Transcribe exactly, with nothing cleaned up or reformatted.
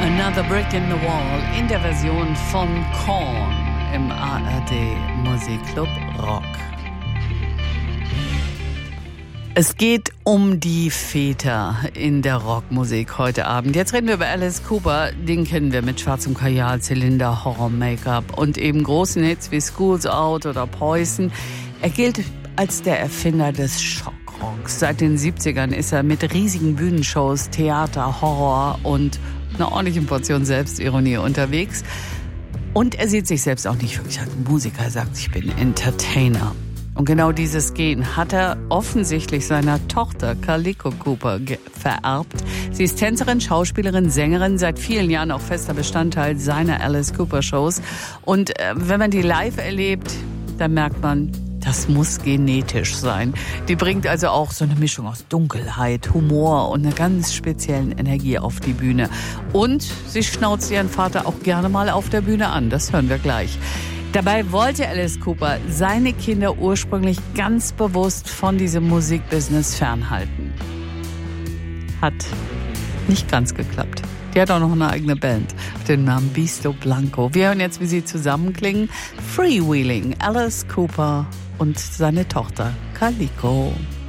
Another Brick in the Wall in der Version von Korn im A R D Musikclub Rock. Es geht um die Väter in der Rockmusik heute Abend. Jetzt reden wir über Alice Cooper. Den kennen wir mit schwarzem Kajal, Zylinder, Horror-Make-up und eben großen Hits wie School's Out oder Poison. Er gilt als der Erfinder des Schockrocks. Seit den siebzigern ist er mit riesigen Bühnenshows, Theater, Horror und einer ordentlichen Portion Selbstironie unterwegs. Und er sieht sich selbst auch nicht wirklich als Musiker. Er sagt, ich bin Entertainer. Und genau dieses Gen hat er offensichtlich seiner Tochter Kaliko Cooper ge- vererbt. Sie ist Tänzerin, Schauspielerin, Sängerin, seit vielen Jahren auch fester Bestandteil seiner Alice Cooper Shows. Und äh, wenn man die live erlebt, dann merkt man, das muss genetisch sein. Die bringt also auch so eine Mischung aus Dunkelheit, Humor und einer ganz speziellen Energie auf die Bühne. Und sie schnauzt ihren Vater auch gerne mal auf der Bühne an. Das hören wir gleich. Dabei wollte Alice Cooper seine Kinder ursprünglich ganz bewusst von diesem Musikbusiness fernhalten. Hat nicht ganz geklappt. Die hat auch noch eine eigene Band, den Namen Beasto Blanco. Wir hören jetzt, wie sie zusammenklingen. Freewheeling, Alice Cooper und seine Tochter Kaliko.